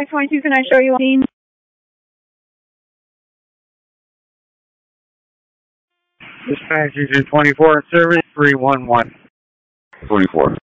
Dispatch 22, can I show you a scene? Dispatch 24 service 311. 24.